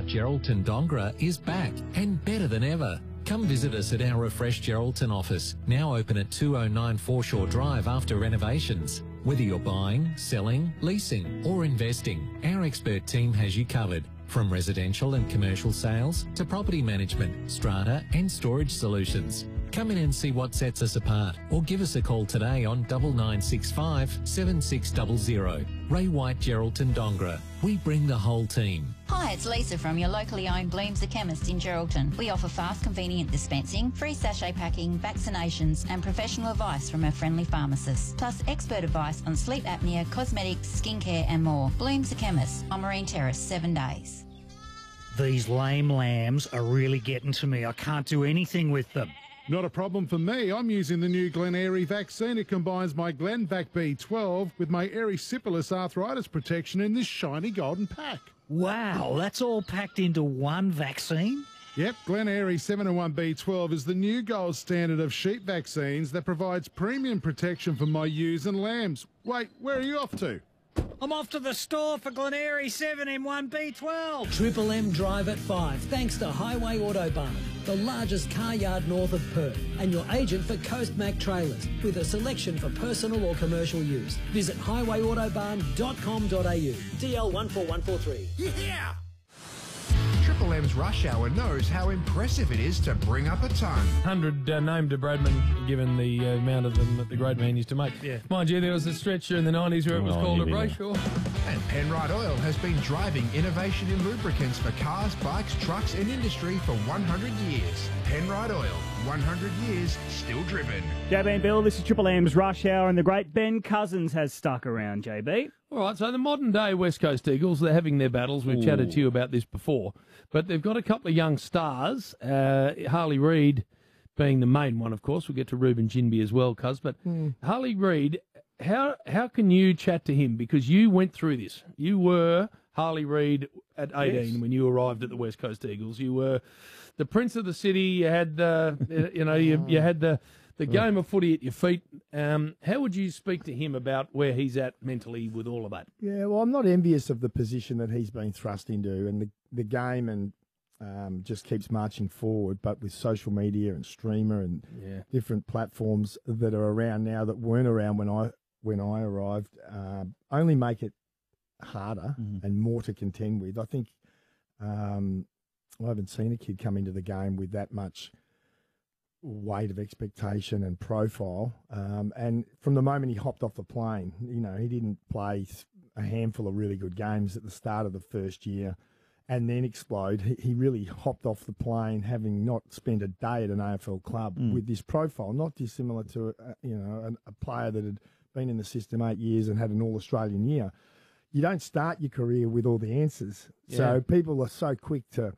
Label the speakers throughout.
Speaker 1: Geraldton Dongra is back and better than ever. Come visit us at our refreshed Geraldton office, now open at 209 Foreshore Drive after renovations. Whether you're buying, selling, leasing or investing, our expert team has you covered. From residential and commercial sales to property management, strata and storage solutions. Come in and see what sets us apart or give us a call today on 9965 7600. Ray White Geraldton Dongra. We bring the whole team.
Speaker 2: Hi, it's Lisa from your locally owned Blooms the Chemist in Geraldton. We offer fast, convenient dispensing, free sachet packing, vaccinations and professional advice from our friendly pharmacists. Plus expert advice on sleep apnea, cosmetics, skincare and more. Blooms the Chemist on Marine Terrace, 7 days.
Speaker 3: These lame lambs are really getting to me. I can't do anything with them.
Speaker 4: Not a problem for me. I'm using the new Glen Airy vaccine. It combines my Glenvac B12 with my erysipelas arthritis protection in this shiny golden pack.
Speaker 3: Wow, that's all packed into one vaccine?
Speaker 4: Yep, Glen Airy 7-in-1 B12 is the new gold standard of sheep vaccines that provides premium protection for my ewes and lambs. Wait, where are you off to?
Speaker 3: I'm off to the store for Glen Airy 7-in-1 B12.
Speaker 5: Triple M Drive at 5, thanks to Highway Autobarn, the largest car yard north of Perth, and your agent for Coastmac trailers, with a selection for personal or commercial use. Visit highwayautobarn.com.au. DL 14143.
Speaker 6: Yeah! Triple M's Rush Hour knows how impressive it is to bring up a ton.
Speaker 7: 100 named to Bradman, given the amount of them that the great man used to make.
Speaker 3: Yeah.
Speaker 7: Mind you, there was a stretch during the 90s where it was called a brayshaw.
Speaker 6: And Penrite Oil has been driving innovation in lubricants for cars, bikes, trucks and industry for 100 years. Penrite Oil, 100 years, still driven.
Speaker 8: JB and Bill, this is Triple M's Rush Hour, and the great Ben Cousins has stuck around, JB.
Speaker 7: All right, so the modern-day West Coast Eagles, they're having their battles. We've chatted to you about this before. But they've got a couple of young stars, Harley Reid being the main one, of course. We'll get to Ruben Ginbey as well, Cuz. But Harley Reid, how can you chat to him? Because you went through this. You were Harley Reid at 18 when you arrived at the West Coast Eagles. You were the prince of the city. You had you had the game of footy at your feet. How would you speak to him about where he's at mentally with all of that?
Speaker 9: Yeah, well, I'm not envious of the position that he's been thrust into, and the game and just keeps marching forward. But with social media and streamer and different platforms that are around now that weren't around when I arrived, only make it harder and more to contend with. I think I haven't seen a kid come into the game with that much weight of expectation and profile. And from the moment he hopped off the plane, he didn't play a handful of really good games at the start of the first year and then explode. He really hopped off the plane having not spent a day at an AFL club with this profile, not dissimilar to a player that had been in the system 8 years and had an All-Australian year. You don't start your career with all the answers. Yeah. So people are so quick to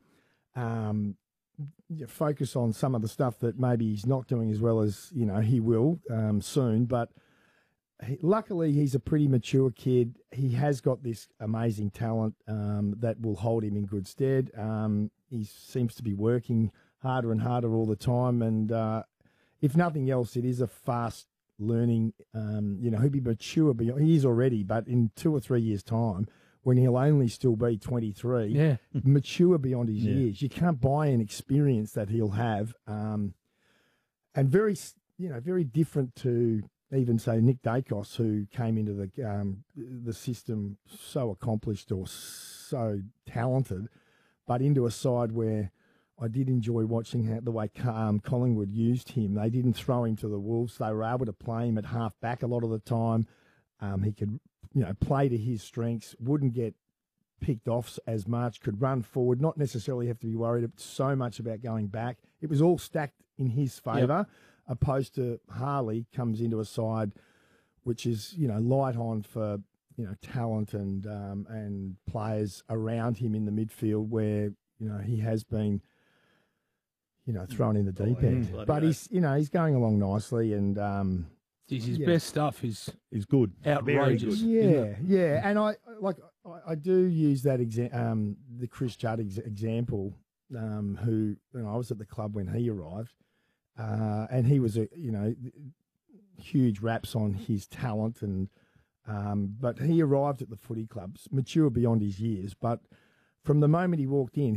Speaker 9: focus on some of the stuff that maybe he's not doing as well as, he will soon. But luckily, he's a pretty mature kid. He has got this amazing talent that will hold him in good stead. He seems to be working harder and harder all the time. And if nothing else, it is a fast learning. He'll be mature beyond. He is already, but in 2 or 3 years' time, when he'll only still be 23, mature beyond his years. You can't buy an experience that he'll have, and very different to even say Nick Dacos, who came into the system so accomplished or so talented, but into a side where I did enjoy watching the way Collingwood used him. They didn't throw him to the wolves. They were able to play him at half back a lot of the time. He could, play to his strengths, wouldn't get picked off as much, could run forward, not necessarily have to be worried so much about going back. It was all stacked in his favour, opposed to Harley comes into a side which is, light on for, talent and players around him in the midfield where, he has been, thrown in the deep end. But he's going along nicely and
Speaker 7: his best stuff is
Speaker 9: good,
Speaker 7: outrageous.
Speaker 9: Yeah. And I do use that the Chris Judd example, who I was at the club when he arrived, and he was huge raps on his talent and but he arrived at the footy clubs mature beyond his years, but from the moment he walked in,